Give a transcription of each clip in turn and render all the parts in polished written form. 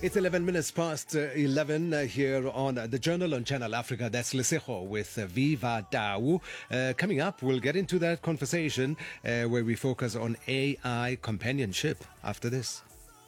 It's 11 minutes past 11 here on the Journal on Channel Africa. That's Lesego with Viva Tau. Coming up, we'll get into that conversation where we focus on AI companionship after this.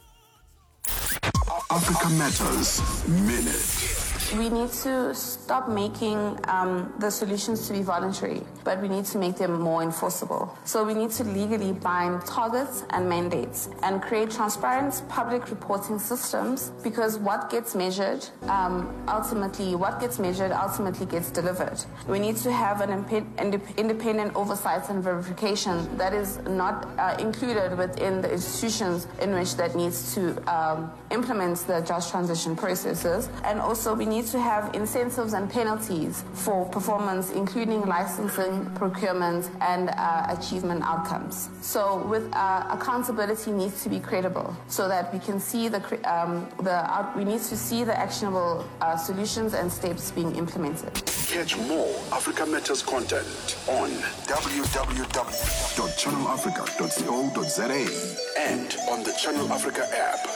Africa Matters Minute. We need to stop making the solutions to be voluntary, but we need to make them more enforceable. So we need to legally bind targets and mandates and create transparent public reporting systems, because what gets measured ultimately gets delivered. We need to have an independent oversight and verification that is not included within the institutions in which that needs to implement the just transition processes. And also we need to have incentives and penalties for performance, including licensing, procurement, and achievement outcomes. So with accountability needs to be credible, so that we can see we need to see the actionable solutions and steps being implemented. Catch more Africa Matters content on www.channelafrica.co.za and on the Channel Africa app.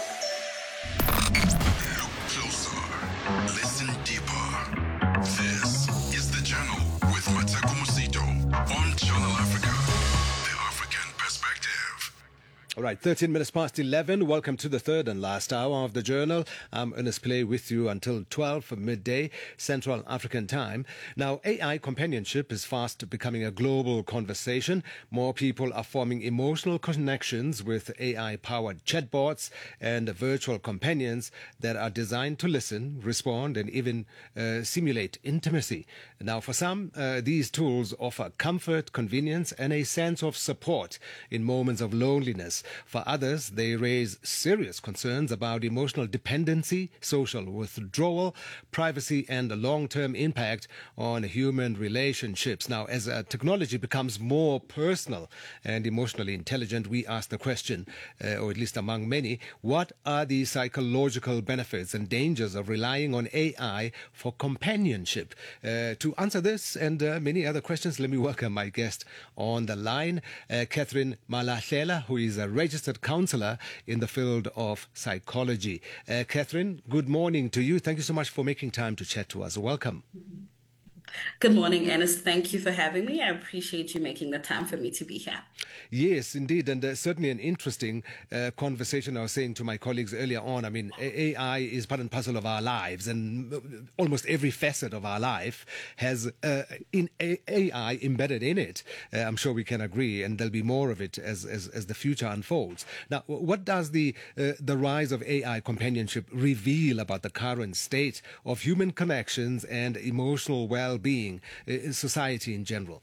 Look closer. Listen deeper. This is The Journal with Mateko Musito on Channel Africa. The African Perspective. All right, 13 minutes past 11. Welcome to the third and last hour of the Journal. I'm Ernest Play with you until 12 midday Central African time. Now, AI companionship is fast becoming a global conversation. More people are forming emotional connections with AI-powered chatbots and virtual companions that are designed to listen, respond, and even simulate intimacy. Now, for some, these tools offer comfort, convenience, and a sense of support in moments of loneliness. For others, they raise serious concerns about emotional dependency, social withdrawal, privacy, and the long-term impact on human relationships. Now, as technology becomes more personal and emotionally intelligent, we ask the question, or at least among many, what are the psychological benefits and dangers of relying on AI for companionship? To answer this and many other questions, let me welcome my guest on the line, Catherine Malahlela, who is a registered counselor in the field of psychology. Catherine, good morning to you. Thank you so much for making time to chat to us. Welcome. Good morning, Ernest. Thank you for having me. I appreciate you making the time for me to be here. Yes, indeed. And certainly an interesting conversation. I was saying to my colleagues earlier on, I mean, AI is part and parcel of our lives, and almost every facet of our life has AI embedded in it. I'm sure we can agree, and there'll be more of it as the future unfolds. Now, what does the rise of AI companionship reveal about the current state of human connections and emotional well-being in society in general?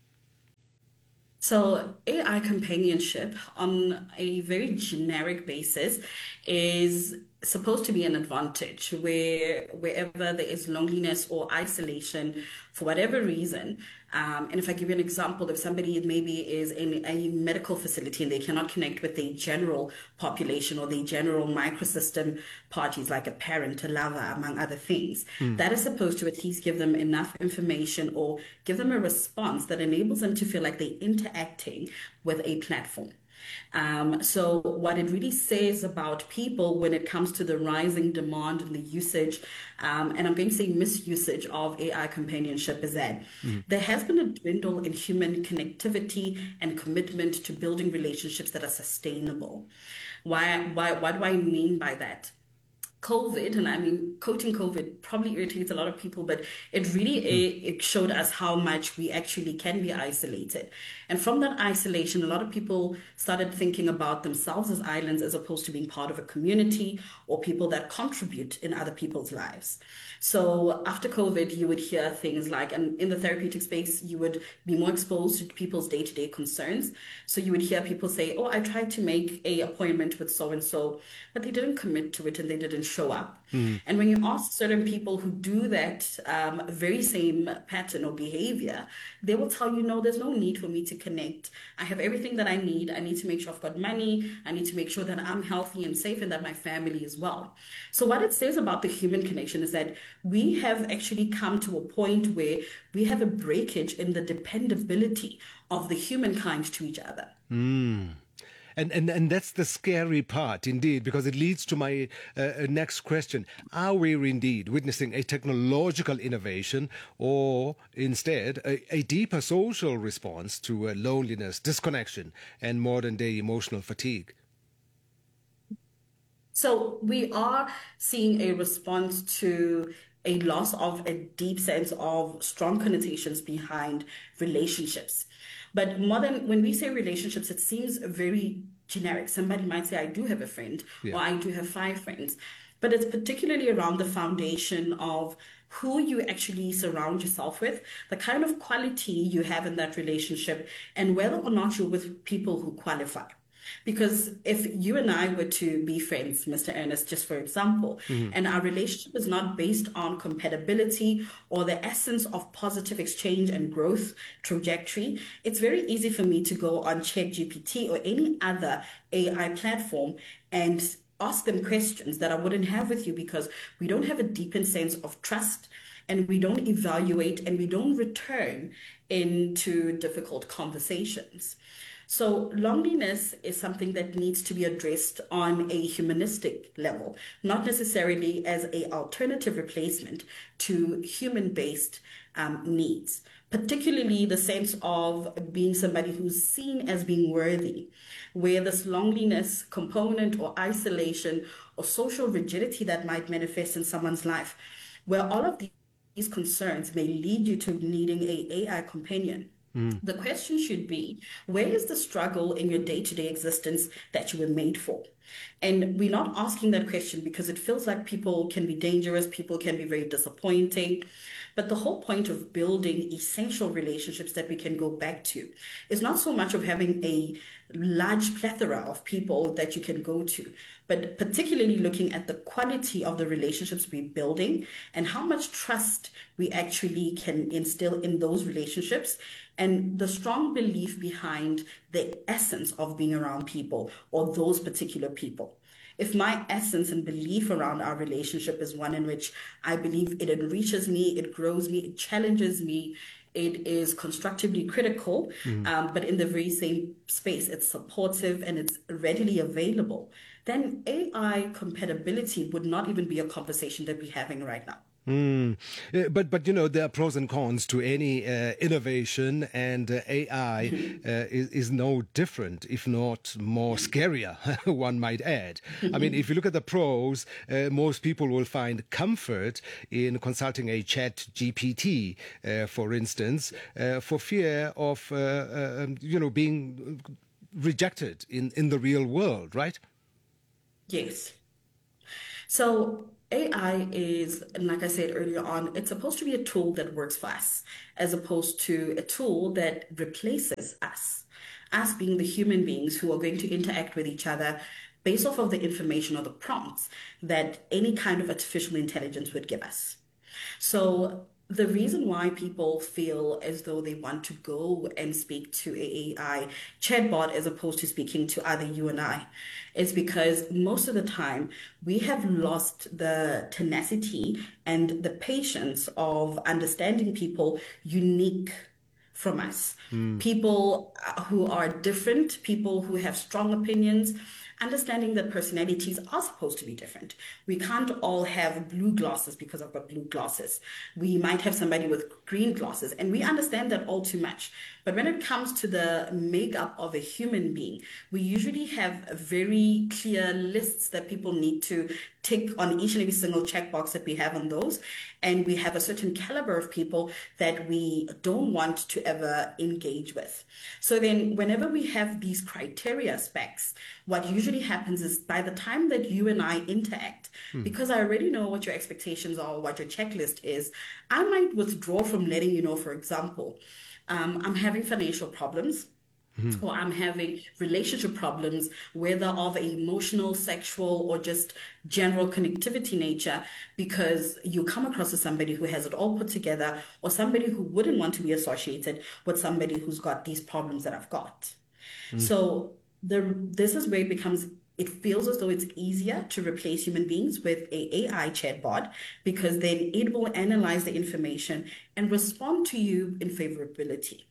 So AI companionship on a very generic basis is supposed to be an advantage wherever there is loneliness or isolation for whatever reason. And if I give you an example, if somebody maybe is in a medical facility and they cannot connect with the general population or the general microsystem parties like a parent, a lover, among other things, that is supposed to at least give them enough information or give them a response that enables them to feel like they're interacting with a platform. So what it really says about people when it comes to the rising demand and the usage, and I'm going to say misusage of AI companionship, is that there has been a dwindle in human connectivity and commitment to building relationships that are sustainable. What do I mean by that? COVID, and I mean, quoting COVID probably irritates a lot of people, but it really it showed us how much we actually can be isolated. And from that isolation, a lot of people started thinking about themselves as islands as opposed to being part of a community or people that contribute in other people's lives. So after COVID, you would hear things like, and in the therapeutic space, you would be more exposed to people's day-to-day concerns. So you would hear people say, oh, I tried to make an appointment with so-and-so, but they didn't commit to it and they didn't show up. And when you ask certain people who do that very same pattern or behavior, they will tell you, no, there's no need for me to connect. I have everything that I need. I need to make sure I've got money. I need to make sure that I'm healthy and safe and that my family is well. So what it says about the human connection is that we have actually come to a point where we have a breakage in the dependability of the humankind to each other. And that's the scary part, indeed, because it leads to my next question. Are we indeed witnessing a technological innovation or instead a deeper social response to loneliness, disconnection, and modern-day emotional fatigue? So we are seeing a response to a loss of a deep sense of strong connotations behind relationships. But more than when we say relationships, it seems very generic. Somebody might say, I do have a friend, or I do have 5 friends. But it's particularly around the foundation of who you actually surround yourself with, the kind of quality you have in that relationship, and whether or not you're with people who qualify. Because if you and I were to be friends, Mr. Ernest, just for example, and our relationship is not based on compatibility or the essence of positive exchange and growth trajectory, it's very easy for me to go on ChatGPT or any other AI platform and ask them questions that I wouldn't have with you, because we don't have a deepened sense of trust, and we don't evaluate, and we don't return into difficult conversations. So loneliness is something that needs to be addressed on a humanistic level, not necessarily as an alternative replacement to human-based needs, particularly the sense of being somebody who's seen as being worthy, where this loneliness component or isolation or social rigidity that might manifest in someone's life, where all of these concerns may lead you to needing an AI companion. The question should be, where is the struggle in your day-to-day existence that you were made for? And we're not asking that question because it feels like people can be dangerous, people can be very disappointing. But the whole point of building essential relationships that we can go back to is not so much of having a large plethora of people that you can go to, but particularly looking at the quality of the relationships we're building and how much trust we actually can instill in those relationships, and the strong belief behind the essence of being around people or those particular people. If my essence and belief around our relationship is one in which I believe it enriches me, it grows me, it challenges me, it is constructively critical, but in the very same space, it's supportive and it's readily available, then AI compatibility would not even be a conversation that we're having right now. But you know, there are pros and cons to any innovation, and AI is no different, if not more scarier, one might add. I mean, if you look at the pros, most people will find comfort in consulting a chat GPT, for instance, for fear of, being rejected in the real world, right? Yes. So AI is, like I said earlier on, it's supposed to be a tool that works for us, as opposed to a tool that replaces us being the human beings who are going to interact with each other based off of the information or the prompts that any kind of artificial intelligence would give us. So the reason why people feel as though they want to go and speak to a AI chatbot as opposed to speaking to either you and I is because most of the time we have lost the tenacity and the patience of understanding people unique from us. People who are different, people who have strong opinions, understanding that personalities are supposed to be different. We can't all have blue glasses because I've got blue glasses. We might have somebody with green glasses, and we understand that all too much. But when it comes to the makeup of a human being, we usually have very clear lists that people need to tick on each and every single checkbox that we have on those. And we have a certain caliber of people that we don't want to ever engage with. So then whenever we have these criteria specs, what usually happens is by the time that you and I interact, because I already know what your expectations are, what your checklist is, I might withdraw from letting you know, for example, I'm having financial problems. Or I'm having relationship problems, whether of an emotional, sexual, or just general connectivity nature, because you come across as somebody who has it all put together, or somebody who wouldn't want to be associated with somebody who's got these problems that I've got. So this is where it feels as though it's easier to replace human beings with a AI chatbot, because then it will analyze the information and respond to you in favorability.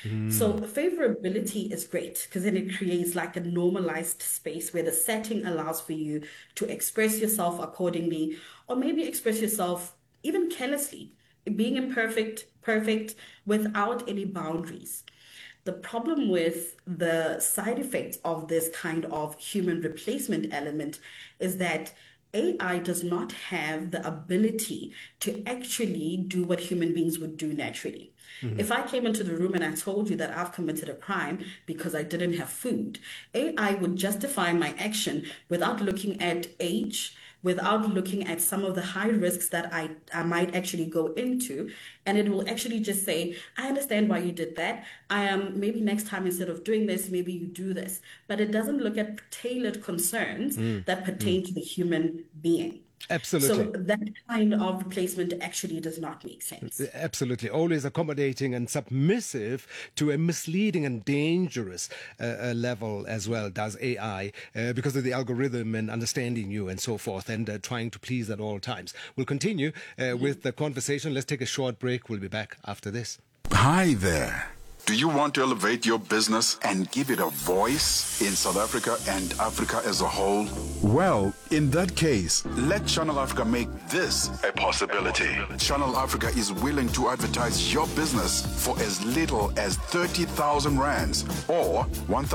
So favorability is great because then it creates like a normalized space where the setting allows for you to express yourself accordingly, or maybe express yourself even carelessly, being imperfect, perfect, without any boundaries. The problem with the side effects of this kind of human replacement element is that AI does not have the ability to actually do what human beings would do naturally. If I came into the room and I told you that I've committed a crime because I didn't have food, AI would justify my action without looking at age, without looking at some of the high risks that I might actually go into. And it will actually just say, I understand why you did that. Maybe next time instead of doing this, maybe you do this. But it doesn't look at tailored concerns that pertain to the human being. Absolutely. So that kind of replacement actually does not make sense. Absolutely. Always accommodating and submissive to a misleading and dangerous level as well does AI because of the algorithm and understanding you and so forth and trying to please at all times. We'll continue with the conversation. Let's take a short break. We'll be back after this. Hi there. Do you want to elevate your business and give it a voice in South Africa and Africa as a whole? Well, in that case, let Channel Africa make this a possibility. Channel Africa is willing to advertise your business for as little as 30,000 rands or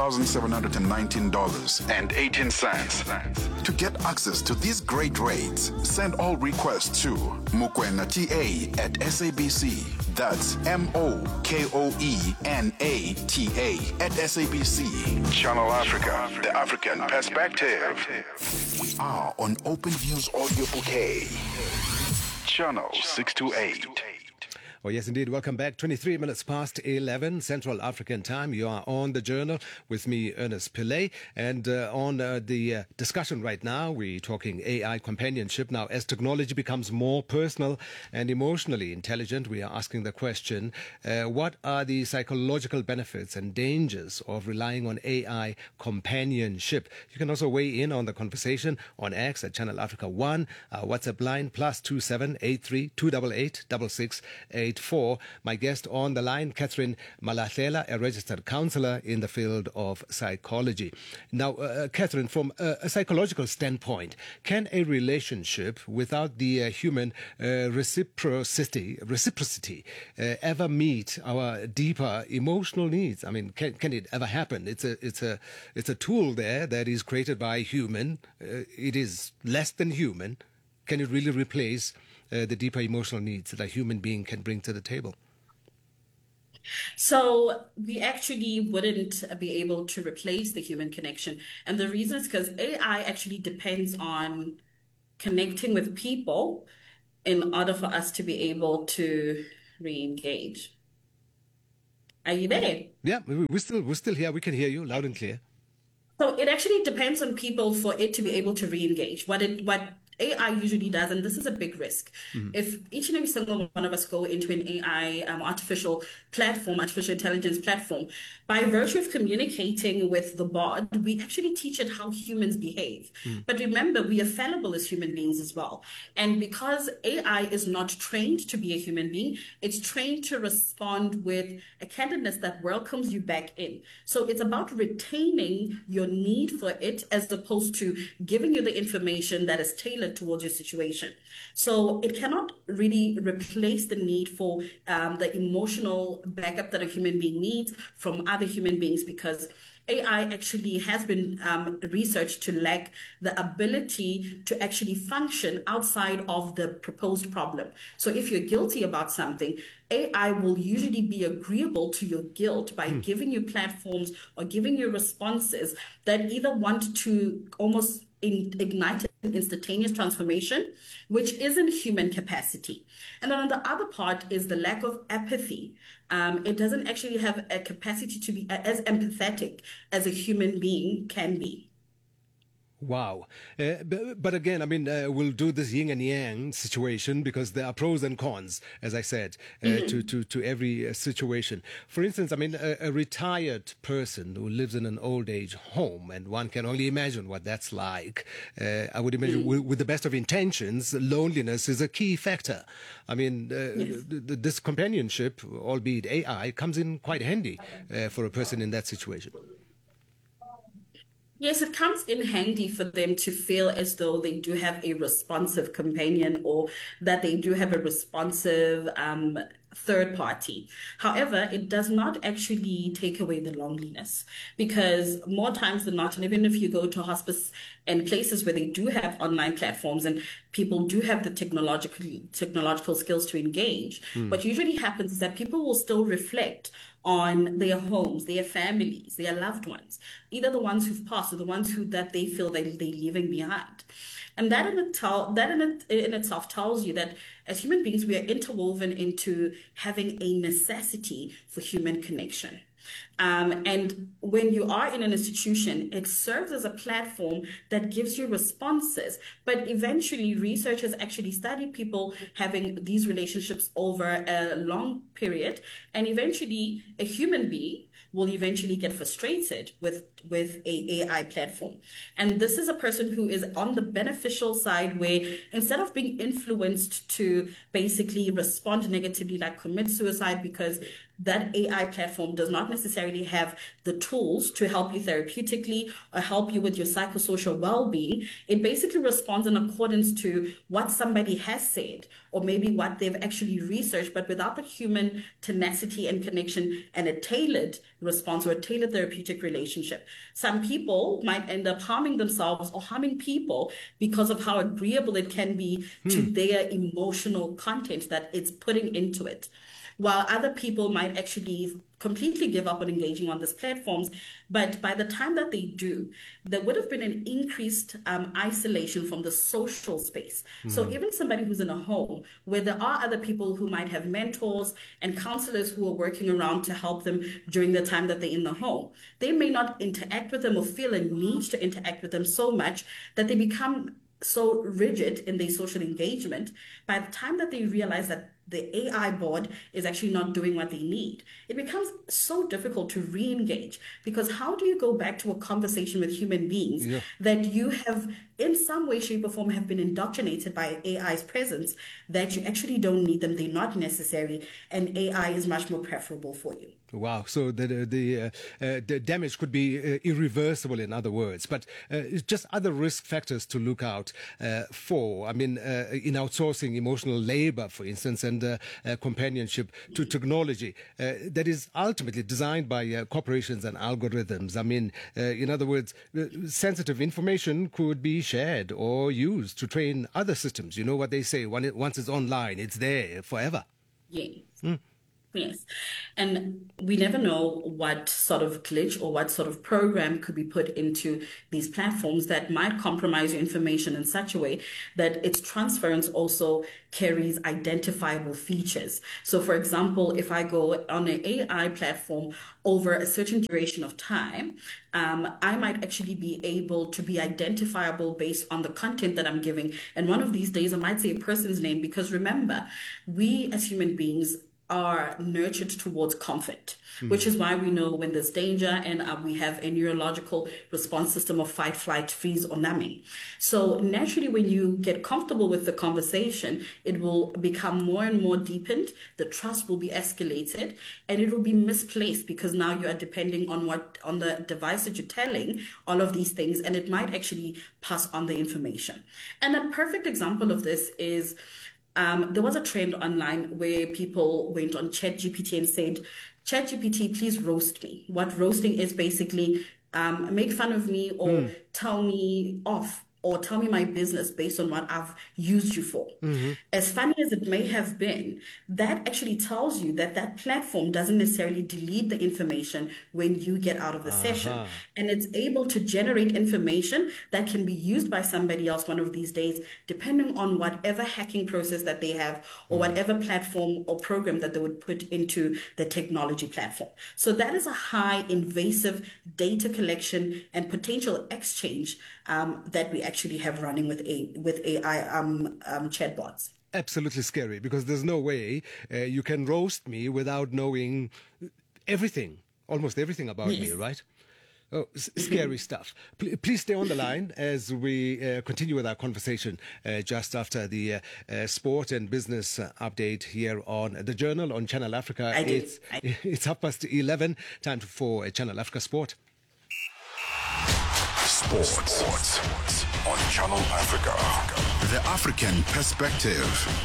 $1,719.18. To get access to these great rates, send all requests to mokoenata@SABC. That's MOKOENATA@SABC. Channel Africa, the African perspective. We are on OpenView's audio bouquet. Channel 628. Oh, yes, indeed. Welcome back. 23 minutes past 11 Central African time. You are on The Journal with me, Ernest Pillay. And on the discussion right now, we're talking AI companionship. Now, as technology becomes more personal and emotionally intelligent, we are asking the question, what are the psychological benefits and dangers of relying on AI companionship? You can also weigh in on the conversation on X at Channel Africa 1, WhatsApp line +27 83 288 6684. My guest on the line, Catherine Malahlela, a registered counsellor in the field of psychology. Now, Catherine, from a psychological standpoint, can a relationship without the human reciprocity ever meet our deeper emotional needs? I mean, can it ever happen? It's a tool there that is created by a human. It is less than human. Can it really replace the deeper emotional needs that a human being can bring to the table? So we actually wouldn't be able to replace the human connection. And the reason is because AI actually depends on connecting with people in order for us to be able to re-engage. Are you there? Yeah, we're still here. We can hear you loud and clear. So it actually depends on people for it to be able to re-engage. What AI usually does, and this is a big risk. If each and every single one of us go into an AI artificial intelligence platform, by virtue of communicating with the bot, we actually teach it how humans behave. But remember, we are fallible as human beings as well. And because AI is not trained to be a human being, it's trained to respond with a candidness that welcomes you back in. So it's about retaining your need for it as opposed to giving you the information that is tailored towards your situation. So it cannot really replace the need for the emotional backup that a human being needs from other human beings, because AI actually has been researched to lack the ability to actually function outside of the proposed problem. So if you're guilty about something, AI will usually be agreeable to your guilt by giving you platforms or giving you responses that either want to almost ignite an instantaneous transformation, which isn't human capacity. And then on the other part is the lack of empathy. It doesn't actually have a capacity to be as empathetic as a human being can be. Wow. But again, I mean, we'll do this yin and yang situation because there are pros and cons, as I said, to every situation. For instance, I mean, a retired person who lives in an old age home, and one can only imagine what that's like. I would imagine with the best of intentions, loneliness is a key factor. I mean, this companionship, albeit AI, comes in quite handy for a person in that situation. Yes, it comes in handy for them to feel as though they do have a responsive companion or that they do have a responsive third party. However, it does not actually take away the loneliness because more times than not, and even if you go to hospice and places where they do have online platforms and people do have the technological skills to engage, what usually happens is that people will still reflect on their homes, their families, their loved ones, either the ones who've passed or the ones that they feel they're leaving behind. And that in itself tells you that as human beings, we are interwoven into having a necessity for human connection. And when you are in an institution, it serves as a platform that gives you responses. But eventually, researchers actually study people having these relationships over a long period. And eventually, a human being will eventually get frustrated with a AI platform. And this is a person who is on the beneficial side where instead of being influenced to basically respond negatively, like commit suicide because that AI platform does not necessarily have the tools to help you therapeutically or help you with your psychosocial well-being. It basically responds in accordance to what somebody has said or maybe what they've actually researched, but without the human tenacity and connection and a tailored response or a tailored therapeutic relationship. Some people might end up harming themselves or harming people because of how agreeable it can be to their emotional content that it's putting into it. While other people might actually completely give up on engaging on these platforms, but by the time that they do, there would have been an increased isolation from the social space. So even somebody who's in a home where there are other people who might have mentors and counselors who are working around to help them during the time that they're in the home, they may not interact with them or feel a need to interact with them so much that they become so rigid in their social engagement. By the time that they realize that the AI board is actually not doing what they need, it becomes so difficult to re-engage because how do you go back to a conversation with human beings that you have in some way, shape or form have been indoctrinated by AI's presence that you actually don't need them, they're not necessary, and AI is much more preferable for you. Wow. So the damage could be irreversible, in other words. But just other risk factors to look out for. I mean, in outsourcing emotional labor, for instance, and companionship to technology that is ultimately designed by corporations and algorithms. I mean, in other words, sensitive information could be shared or used to train other systems. You know what they say, once it's online, it's there forever. Yes. Yes. And we never know what sort of glitch or what sort of program could be put into these platforms that might compromise your information in such a way that its transference also carries identifiable features. So, for example, if I go on an AI platform over a certain duration of time, I might actually be able to be identifiable based on the content that I'm giving. And one of these days, I might say a person's name because remember, we as human beings are nurtured towards comfort, which is why we know when there's danger and we have a neurological response system of fight, flight, freeze, or numbing. So naturally, when you get comfortable with the conversation, it will become more and more deepened. The trust will be escalated and it will be misplaced because now you are depending on the device that you're telling all of these things, and it might actually pass on the information. And a perfect example of this is there was a trend online where people went on ChatGPT and said, ChatGPT, please roast me. What roasting is basically make fun of me or tell me off or tell me my business based on what I've used you for. As funny as it may have been, that actually tells you that that platform doesn't necessarily delete the information when you get out of the session. And it's able to generate information that can be used by somebody else one of these days, depending on whatever hacking process that they have or whatever platform or program that they would put into the technology platform. So that is a high invasive data collection and potential exchange that we actually have running with AI chatbots. Absolutely scary, because there's no way you can roast me without knowing everything, almost everything about me, right? Oh, scary stuff. Please stay on the line as we continue with our conversation just after the sport and business update here on The Journal on Channel Africa. It's 11:30, time for Channel Africa Sport. Sports on Channel Africa. The African perspective.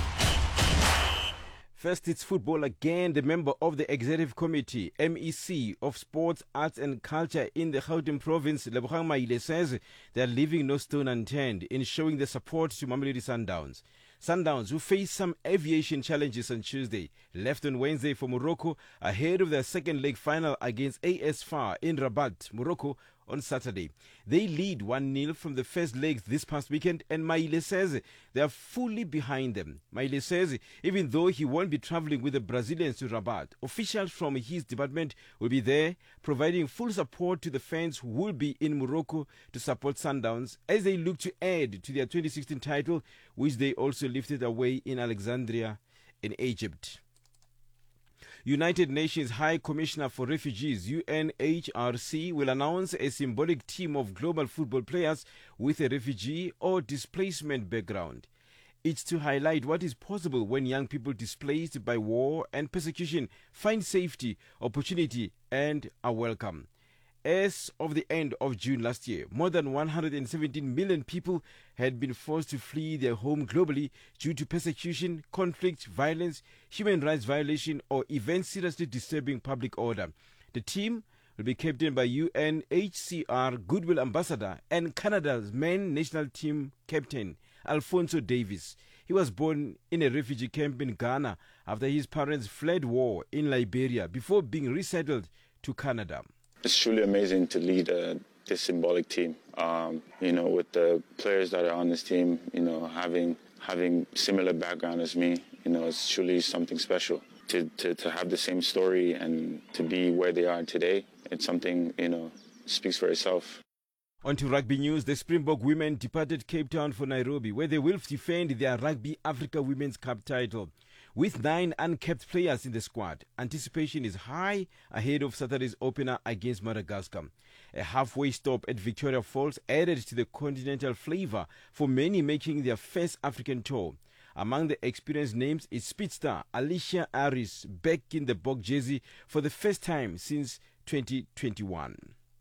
First, it's football again. The member of the Executive Committee, MEC, of Sports, Arts and Culture in the Gauteng province, Lebogang Maile, says they are leaving no stone unturned in showing their support to Mamelodi Sundowns. Sundowns, who face some aviation challenges on Tuesday, left on Wednesday for Morocco ahead of their second leg final against AS FAR in Rabat, Morocco, on Saturday. They lead 1-0 from the first legs this past weekend, and Maile says they are fully behind them. Maile says even though he won't be traveling with the Brazilians to Rabat, officials from his department will be there, providing full support to the fans who will be in Morocco to support Sundowns as they look to add to their 2016 title, which they also lifted away in Alexandria in Egypt. United Nations High Commissioner for Refugees, UNHRC, will announce a symbolic team of global football players with a refugee or displacement background. It's to highlight what is possible when young people displaced by war and persecution find safety, opportunity, and are welcome. As of the end of June last year, more than 117 million people had been forced to flee their home globally due to persecution, conflict, violence, human rights violation, or events seriously disturbing public order. The team will be captained by UNHCR Goodwill Ambassador and Canada's main national team captain, Alfonso Davis. He was born in a refugee camp in Ghana after his parents fled war in Liberia before being resettled to Canada. It's truly amazing to lead this symbolic team. With the players that are on this team, having similar background as me, it's truly something special. To have the same story and to be where they are today, it's something, speaks for itself. On to rugby news. The Springbok women departed Cape Town for Nairobi, where they will defend their Rugby Africa Women's Cup title. With 9 uncapped players in the squad, anticipation is high ahead of Saturday's opener against Madagascar. A halfway stop at Victoria Falls added to the continental flavor for many making their first African tour. Among the experienced names is speedster Alicia Aris, back in the Bok jersey for the first time since 2021.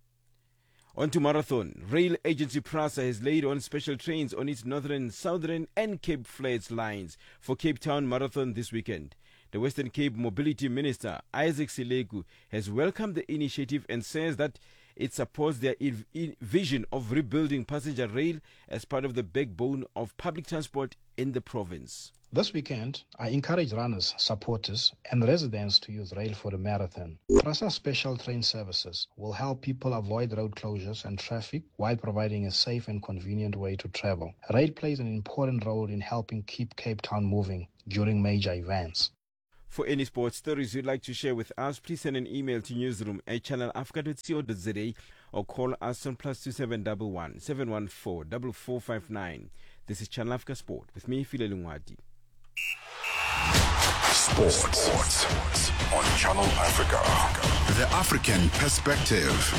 On to marathon. Rail agency PRASA has laid on special trains on its northern, southern and Cape Flats lines for Cape Town Marathon this weekend. The Western Cape Mobility Minister, Isaac Seleku, has welcomed the initiative and says that it supports their vision of rebuilding passenger rail as part of the backbone of public transport in the province. This weekend, I encourage runners, supporters, and residents to use rail for the marathon. PRASA special train services will help people avoid road closures and traffic while providing a safe and convenient way to travel. Rail plays an important role in helping keep Cape Town moving during major events. For any sports stories you'd like to share with us, please send an email to newsroom@channelafrica.co.za or call us on +2711 714 4459. This is Channel Africa Sport with me, Phile Lungwadi. Sports on Channel Africa. The African perspective.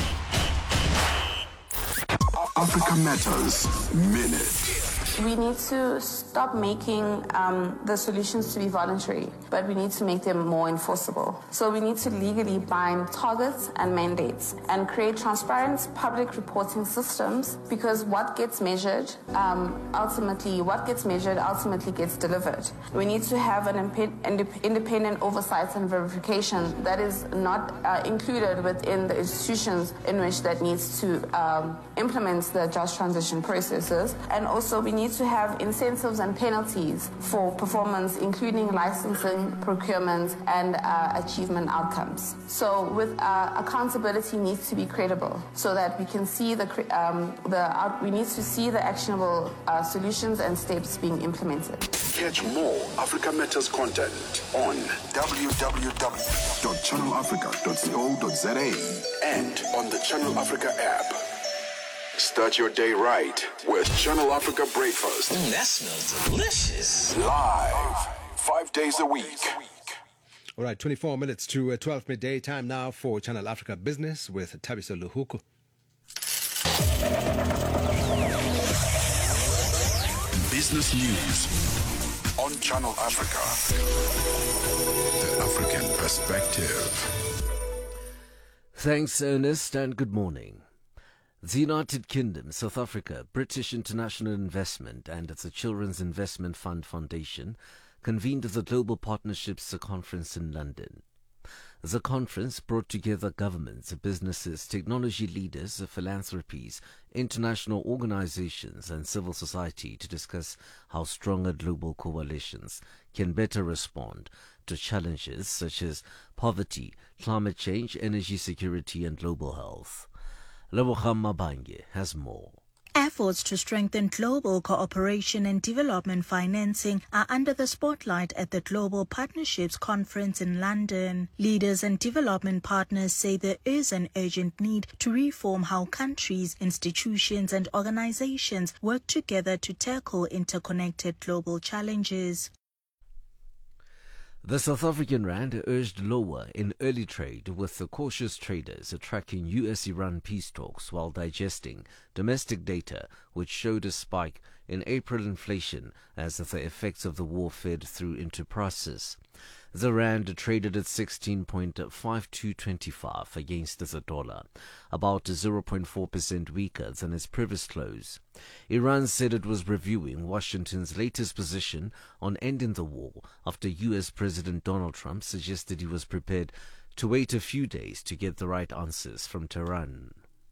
Africa Matters Minute. We need to stop making the solutions to be voluntary, but we need to make them more enforceable. So we need to legally bind targets and mandates and create transparent public reporting systems, because what gets measured ultimately gets delivered. We need to have an independent oversight and verification that is not included within the institutions in which that needs to implement the just transition processes. And also we need to have incentives and penalties for performance, including licensing, procurement, and achievement outcomes. So with accountability needs to be credible, so that we can see we need to see the actionable solutions and steps being implemented. Catch more Africa Matters content on www.channelafrica.co.za and on the Channel Africa app. Start your day right with Channel Africa Breakfast. That smells delicious. Live, 5 days a week. All right, 24 minutes to 12 midday. Time now for Channel Africa Business with Thabiso Luhuku. Business news on Channel Africa. The African perspective. Thanks, Ernest, and good morning. The United Kingdom, South Africa, British International Investment and the Children's Investment Fund Foundation convened the Global Partnerships Conference in London. The conference brought together governments, businesses, technology leaders, philanthropies, international organizations and civil society to discuss how stronger global coalitions can better respond to challenges such as poverty, climate change, energy security and global health. Lebogang Mabange has more. Efforts to strengthen global cooperation and development financing are under the spotlight at the Global Partnerships Conference in London. Leaders and development partners say there is an urgent need to reform how countries, institutions and organizations work together to tackle interconnected global challenges. The South African rand urged lower in early trade, with the cautious traders tracking US-Iran peace talks while digesting domestic data which showed a spike in April inflation as the effects of the war fed through into prices. The rand traded at 16.5225 against the dollar, about 0.4% weaker than its previous close. Iran said it was reviewing Washington's latest position on ending the war after U.S. President Donald Trump suggested he was prepared to wait a few days to get the right answers from Tehran.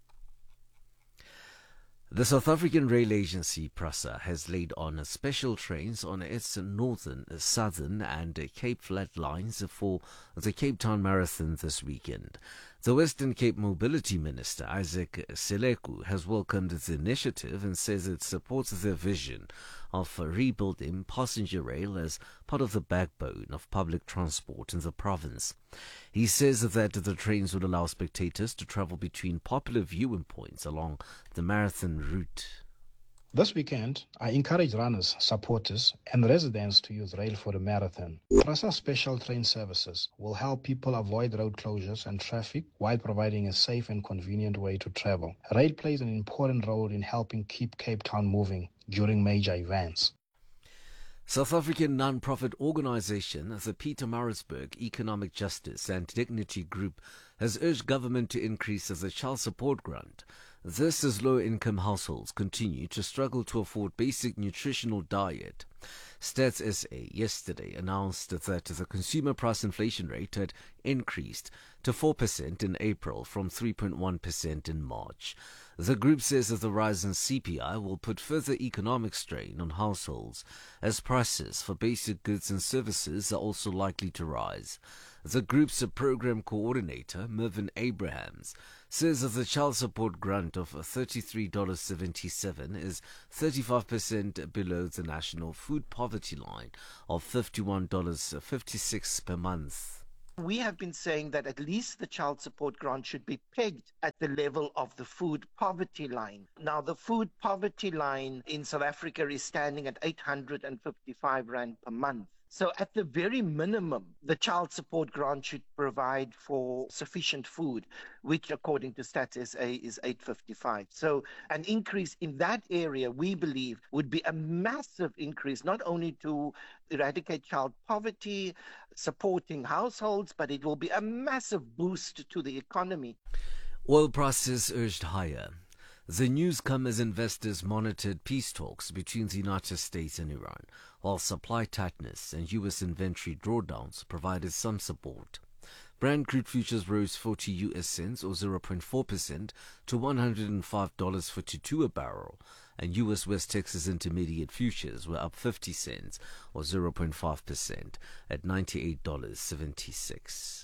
The South African Rail Agency, PRASA, has laid on special trains on its northern, southern and Cape Flat lines for the Cape Town Marathon this weekend. The Western Cape Mobility Minister, Isaac Seleku, has welcomed the initiative and says it supports their vision of rebuilding passenger rail as part of the backbone of public transport in the province. He says that the trains would allow spectators to travel between popular viewing points along the marathon route. This weekend, I encourage runners, supporters, and residents to use rail for the marathon. PRASA special train services will help people avoid road closures and traffic while providing a safe and convenient way to travel. Rail plays an important role in helping keep Cape Town moving during major events. South African non-profit organization, the Pietermaritzburg Economic Justice and Dignity Group, has urged government to increase the child support grant. This as low-income households continue to struggle to afford basic nutritional diet. Stats SA yesterday announced that the consumer price inflation rate had increased to 4% in April from 3.1% in March. The group says that the rise in CPI will put further economic strain on households as prices for basic goods and services are also likely to rise. The group's program coordinator, Mervyn Abrahams, says that the child support grant of $33.77 is 35% below the national food poverty line of $51.56 per month. We have been saying that at least the child support grant should be pegged at the level of the food poverty line. Now, the food poverty line in South Africa is standing at 855 Rand per month. So at the very minimum, the child support grant should provide for sufficient food, which according to Stats SA is 855. So an increase in that area, we believe, would be a massive increase, not only to eradicate child poverty, supporting households, but it will be a massive boost to the economy. Oil prices urged higher. The news come as investors monitored peace talks between the United States and Iran, while supply tightness and U.S. inventory drawdowns provided some support. Brent crude futures rose 40 US cents or 0.4% to $105.42 a barrel, and U.S. West Texas Intermediate futures were up 50 cents or 0.5% at $98.76.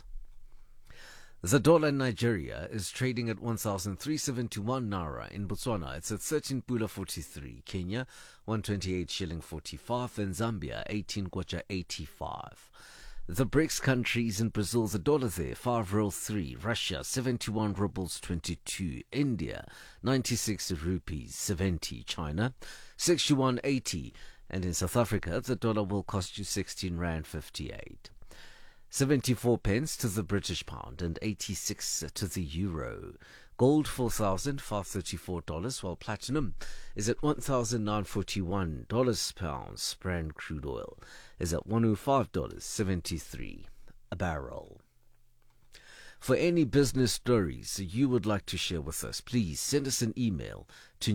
The dollar in Nigeria is trading at 1,371 naira. In Botswana, it's at 13.43. Kenya, 128 shilling 45. And Zambia, 18 kwacha 85. The BRICS countries in Brazil, the dollar there, 5.03. Russia, 71 rubles 22. India, 96 rupees 70. China, 61.80. And in South Africa, the dollar will cost you 16 rand 58. 74 pence to the British pound and 86 to the euro. Gold $4,534, while platinum is at $1,941 per ounce. Brand crude oil is at $105.73 a barrel. For any business stories you would like to share with us, please send us an email to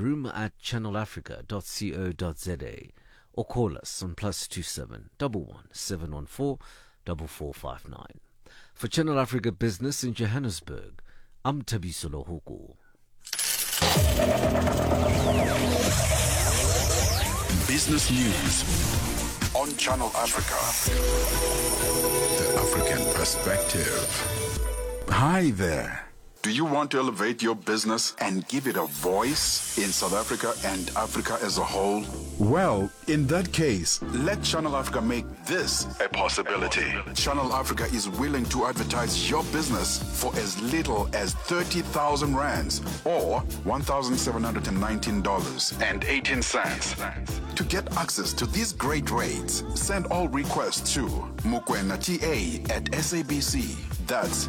newsroom@channelafrica.co.za or call us on +27 11 714 4459. For Channel Africa Business in Johannesburg, I'm Thabiso Lohoko. Business news on Channel Africa. The African perspective. Hi there. Do you want to elevate your business and give it a voice in South Africa and Africa as a whole? Well, in that case, let Channel Africa make this a possibility. Channel Africa is willing to advertise your business for as little as 30,000 rands or $1,719.18. To get access to these great rates, send all requests to mokoenata@SABC. That's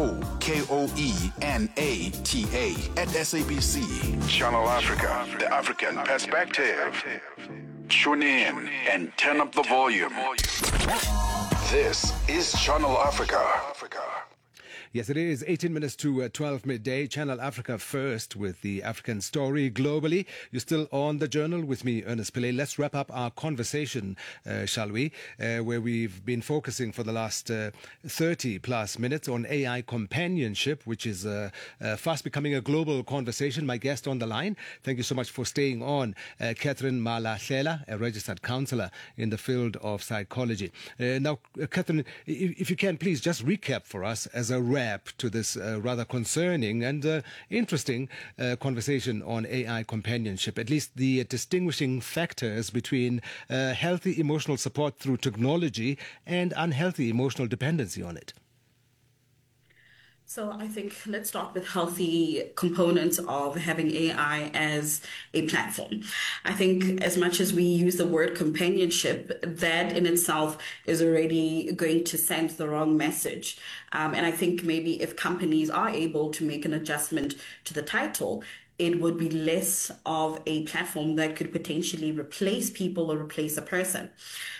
MOKOENATA@SABC. Channel Africa, the African perspective. Tune in and turn up the volume. This is Channel Africa. Yes, it is 18 minutes to 12 midday. Channel Africa first with the African story globally. You're still on the journal with me, Ernest Pillay. Let's wrap up our conversation, shall we, where we've been focusing for the last 30 plus minutes on AI companionship, which is fast becoming a global conversation. My guest on the line, thank you so much for staying on, Catherine Malahlela, a registered counselor in the field of psychology. Now, Catherine, if you can, please just recap for us as a wrap to this rather concerning and interesting conversation on AI companionship, at least the distinguishing factors between healthy emotional support through technology and unhealthy emotional dependency on it. So I think let's start with healthy components of having AI as a platform. I think as much as we use the word companionship, that in itself is already going to send the wrong message. And I think maybe if companies are able to make an adjustment to the title, it would be less of a platform that could potentially replace people or replace a person.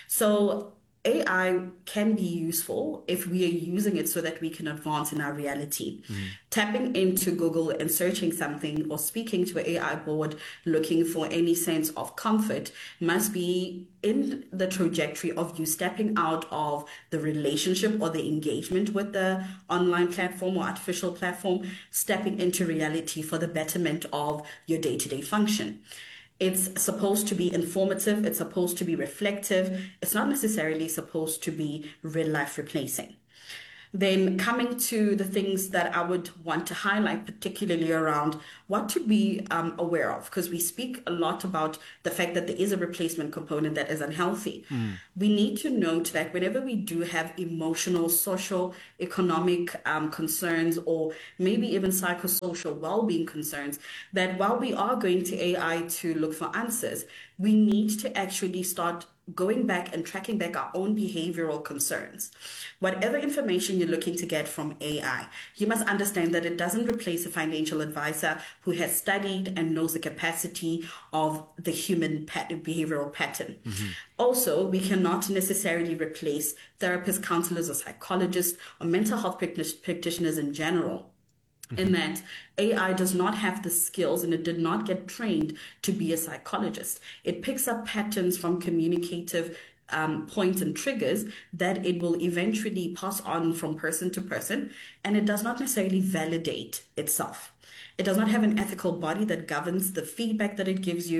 So AI can be useful if we are using it so that we can advance in our reality. Tapping into Google and searching something or speaking to an AI board looking for any sense of comfort must be in the trajectory of you stepping out of the relationship or the engagement with the online platform or artificial platform, stepping into reality for the betterment of your day-to-day function. It's supposed to be informative. It's supposed to be reflective. It's not necessarily supposed to be real life replacing. Then coming to the things that I would want to highlight, particularly around what to be aware of, because we speak a lot about the fact that there is a replacement component that is unhealthy. We need to note that whenever we do have emotional, social, economic concerns, or maybe even psychosocial well-being concerns, that while we are going to AI to look for answers, we need to actually start going back and tracking back our own behavioral concerns. Whatever information you're looking to get from AI, you must understand that it doesn't replace a financial advisor who has studied and knows the capacity of the human behavioral pattern. Also, we cannot necessarily replace therapists, counselors, or psychologists, or mental health practitioners in general. In that AI does not have the skills and it did not get trained to be a psychologist. It picks up patterns from communicative points and triggers that it will eventually pass on from person to person, and it does not necessarily validate itself. It does not have an ethical body that governs the feedback that it gives you.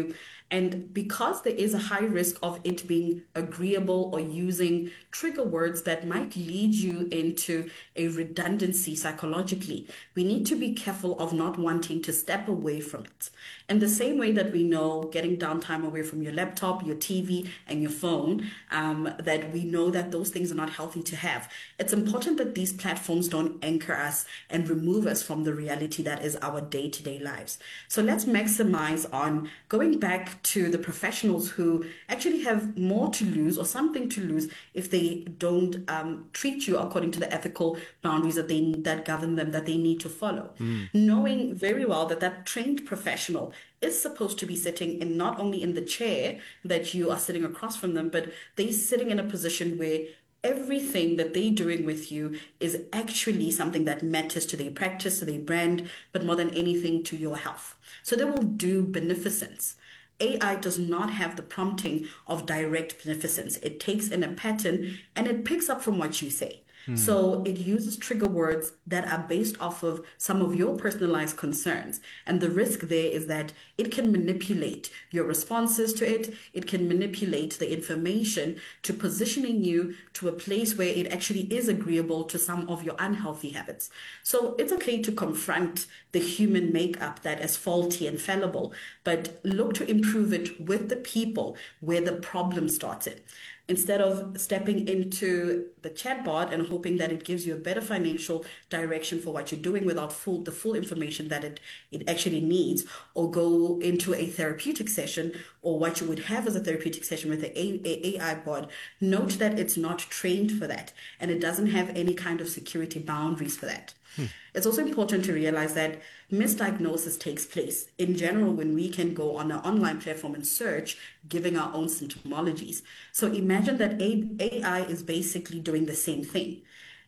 And because there is a high risk of it being agreeable or using trigger words that might lead you into a redundancy psychologically, we need to be careful of not wanting to step away from it. In the same way that we know getting downtime away from your laptop, your TV, and your phone, that we know that those things are not healthy to have. It's important that these platforms don't anchor us and remove us from the reality that is our day-to-day lives. So let's maximize on going back to the professionals who actually have more to lose or something to lose if they don't treat you according to the ethical boundaries that govern them, that they need to follow. Knowing very well that that trained professional is supposed to be sitting in not only in the chair that you are sitting across from them, but they're sitting in a position where everything that they're doing with you is actually something that matters to their practice, to their brand, but more than anything to your health. So they will do beneficence. AI does not have the prompting of direct beneficence. It takes in a pattern and it picks up from what you say. So it uses trigger words that are based off of some of your personalized concerns. And the risk there is that it can manipulate your responses to it. It can manipulate the information to positioning you to a place where it actually is agreeable to some of your unhealthy habits. So it's okay to confront the human makeup that is faulty and fallible, but look to improve it with the people where the problem started. Instead of stepping into the chatbot and hoping that it gives you a better financial direction for what you're doing without the full information that it actually needs, or go into a therapeutic session or what you would have as a therapeutic session with the AI bot, note that it's not trained for that and it doesn't have any kind of security boundaries for that. It's also important to realize that misdiagnosis takes place in general when we can go on an online platform and search, giving our own symptomologies. So imagine that AI is basically doing the same thing.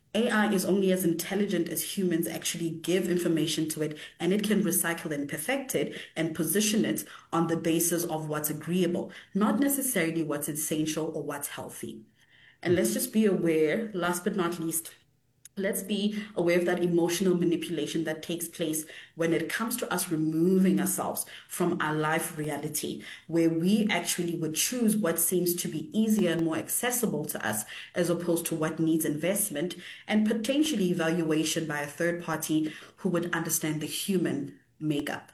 AI is only as intelligent as humans actually give information to it, and it can recycle and perfect it and position it on the basis of what's agreeable, not necessarily what's essential or what's healthy. And let's just be aware, last but not least, let's be aware of that emotional manipulation that takes place when it comes to us removing ourselves from our life reality, where we actually would choose what seems to be easier and more accessible to us as opposed to what needs investment and potentially evaluation by a third party who would understand the human makeup.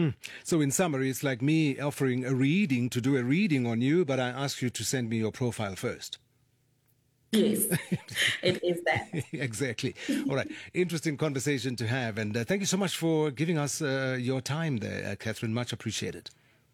So in summary, it's like me offering to do a reading on you, but I ask you to send me your profile first. Yes, it is that. Exactly. All right. Interesting conversation to have. And thank you so much for giving us your time there, Catherine. Much appreciated.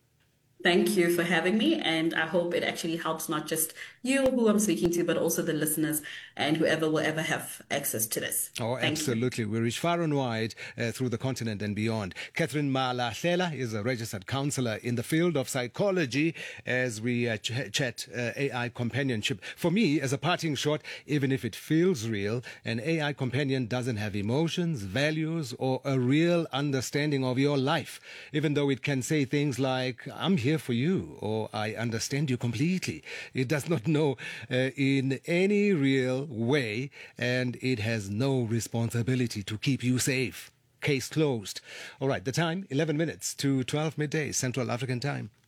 Thank you for having me, and I hope it actually helps not just you who I'm speaking to, but also the listeners and whoever will ever have access to this. Oh, absolutely. We reach far and wide through the continent and beyond. Catherine Malahlela is a registered counselor in the field of psychology as we chat AI companionship. For me, as a parting shot, even if it feels real, an AI companion doesn't have emotions, values, or a real understanding of your life, even though it can say things like, I'm here for you, or I understand you completely. It does not know in any real way, and it has no responsibility to keep you safe. Case closed. All right, the time, 11 minutes to 12 midday, Central African time.